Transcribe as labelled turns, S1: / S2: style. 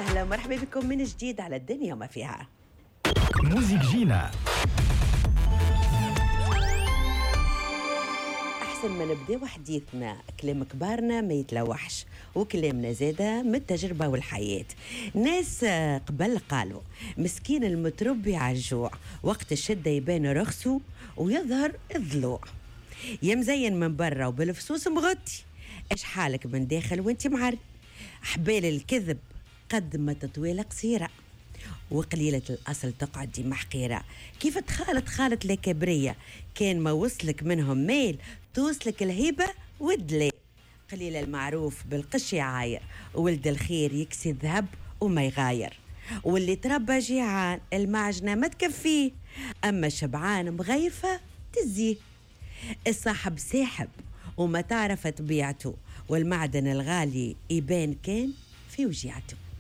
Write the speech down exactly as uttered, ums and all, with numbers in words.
S1: وسهلا ومرحبا بكم من جديد على الدنيا وما فيها.
S2: موزيك جينا.
S1: أحسن ما نبدأ حديثنا كلام كبارنا ما يتلوحش، وكلامنا زادة من التجربة والحياة. ناس قبل قالوا مسكين المتربي على الجوع، وقت الشدة يبان رخصه ويظهر الضلوع. يا مزين من برا وبالفصوص مغطي، ايش حالك من داخل وانت معري؟ حبال الكذب قد ما تطويلة قصيرة، وقليلة الأصل تقعد دي محقيرة. كيف تخالط خالط لكبرية، كان ما وصلك منهم ميل توصلك الهبة والدلي. قليل المعروف بالقش يعاير، ولد الخير يكسي الذهب وما يغاير. واللي تربى جيعان المعجنة ما تكفيه، أما شبعان مغيفة تزيه. الصاحب ساحب وما تعرف طبيعته، والمعدن الغالي يبان كان في وجيعته.